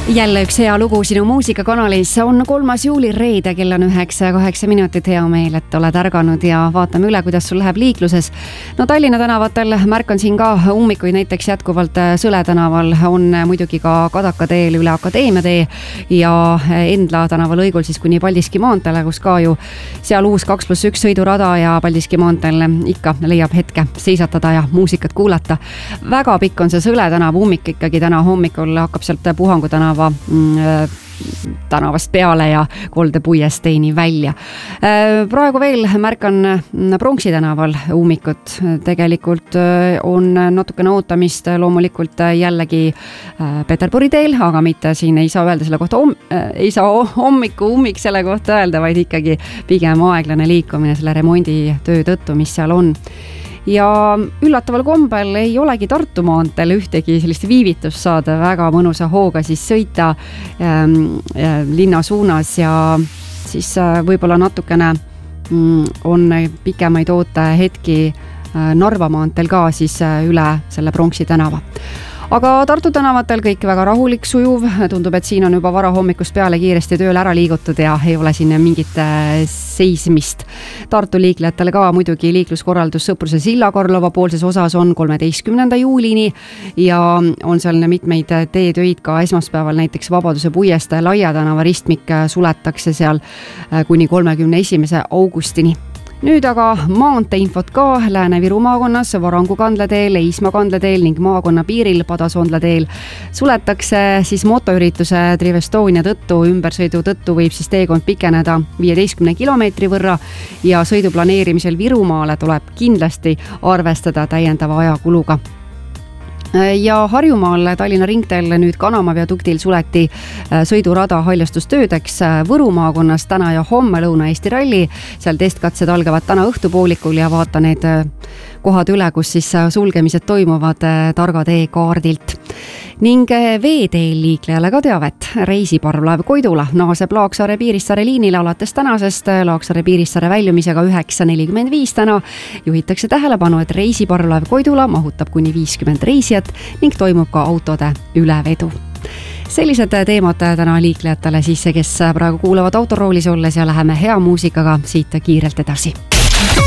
Jälle üks hea lugu sinu muusikakanalis. On 3. juuli reede, kell on 9:08 minutit. Hea meel, et oled ärganud ja vaatame üle, kuidas sul läheb liikluses. No Tallinna tänavatel märkan siin ka ummikuid, näiteks jätkuvalt Sõle tänaval on muidugi ka Kadaka teel üle Akadeemia tee ja Endla tänava lõigul siis kuni Paldiski maanteele, kus ka ju seal uus 2+1 sõidurada ja Paldiski maanteel ikka leiab hetke seisatada ja muusikat kuulata. Väga pikk on see Sõle tänava ummik ikkagi täna hommikul, hakkab sealt Puhangu tänavast peale ja Kolde puiesteeni välja. Praegu veel märkan Pronksi tänaval ummikut. Tegelikult on natukene ootamist loomulikult jällegi Peterburi teel, aga mitte siin ei saa öelda selle kohta, ei saa ummik selle kohta öelda, vaid ikkagi pigem aeglane liikumine selle remonditöö tõttu, mis seal on. Ja üllataval kombel ei olegi Tartu maanteel ühtegi sellist viivitust saada, väga mõnusa hooga siis sõita linna suunas ja siis võib-olla natukene on pikemaid ootehetki Narva maanteel ka siis üle selle Pronksi tänava. Aga Tartu tänavatel kõik väga rahulik, sujuv. Tundub, et siin on juba varahommikust peale kiiresti tööle ära liigutud ja ei ole siin mingit seismist. Tartu liiklejatele ka muidugi liikluskorraldus Sõpruse silla Karlova poolses osas on 13. juulini ja on seal mitmeid teetöid ka esmaspäeval, näiteks Vabaduse puiestee Laia tänava ristmik suletakse seal kuni 31. augustini. Nüüd aga maanteeinfot ka Lääne-Viru maakonnas Varangu kandleteel, Eismaa kandleteel ning maakonna piiril Padasondla teel. Suletakse siis motoürituse Trivestonia tõttu, ümbersõidu tõttu võib siis teekond pikeneda 15 kilomeetri võrra ja sõidu planeerimisel Virumaale tuleb kindlasti arvestada täiendava ajakuluga. Ja Harjumaal Tallinna ringteel nüüd Kanama viaduktil suleti sõidurada haljastustöödeks. Võru maakonnas täna ja homme Lõuna-Eesti ralli. Seal testkatsed algavad täna õhtupoolikul ja vaata need kohad üle, kus siis sulgemised toimuvad targa tee kaardilt. Ning veeteel liiklejale ka teavet. Reisiparvlaev Koidula naaseb Laaksaare Piirissaare liinile alates tänasest Laaksaare Piirissaare väljumisega 9:45 täna. Juhitakse tähelepanu, et reisiparvlaev Koidula mahutab kuni 50 reisijat ning toimub ka autode ülevedu. Sellised teemad täna liiklejatele siis, kes praegu kuulavad autoroolis olles ja läheme hea muusikaga siit kiirelt edasi.